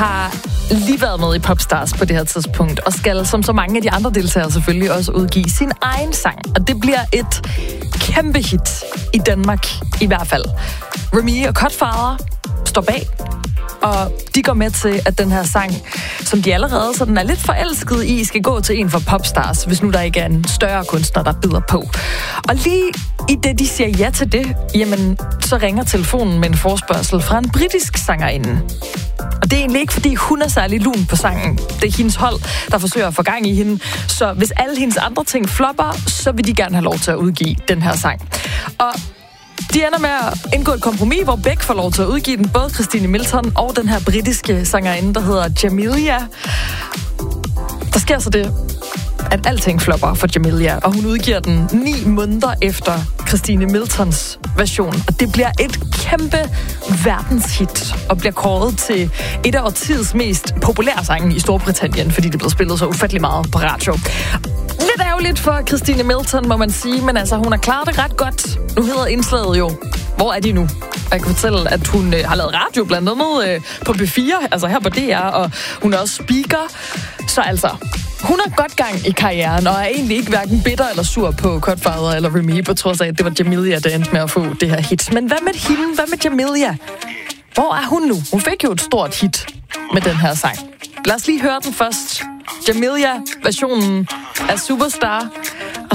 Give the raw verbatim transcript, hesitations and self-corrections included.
har lige været med i Popstars på det her tidspunkt, og skal, som så mange af de andre deltagere, selvfølgelig også udgive sin egen sang. Og det bliver et kæmpe hit i Danmark, i hvert fald. Remee og Cutfather står bag, og de går med til, at den her sang, som de allerede sådan er lidt forelsket i, skal gå til en for Popstars, hvis nu der ikke er en større kunstner, der byder på. Og lige i det, de siger ja til det, jamen, så ringer telefonen med en forespørgsel fra en britisk sangerinde. Og det er egentlig ikke, fordi hun er særlig lun på sangen. Det er hendes hold, der forsøger at få gang i hende. Så hvis alle hendes andre ting flopper, så vil de gerne have lov til at udgive den her sang. Og de ender med at indgå et kompromis, hvor begge får lov til at udgive den. Både Christine Milton og den her britiske sangerinde, der hedder Jamelia. Der sker så det, at alting flopper for Jamelia, og hun udgiver den ni måneder efter Christine Miltons version. Og det bliver et kæmpe verdenshit, og bliver kåret til et af årtiets mest populære sange i Storbritannien, fordi det blev spillet så ufattelig meget på radio. Lidt ærgerligt for Christine Milton, må man sige, men altså, hun har klaret det ret godt. Nu hedder indslaget jo, hvor er de nu? Jeg kan fortælle, at hun øh, har lavet radio blandt andet øh, på B fire, altså her på D R, og hun er også speaker. Så altså, hun har godt gang i karrieren, og er egentlig ikke hverken bitter eller sur på Cutfather eller Remee, på trods af, at det var Jamelia, der endte med at få det her hit. Men hvad med hende? Hvad med Jamelia? Hvor er hun nu? Hun fik jo et stort hit med den her sang. Lad os lige høre den først. Jamelia, versionen af Superstar.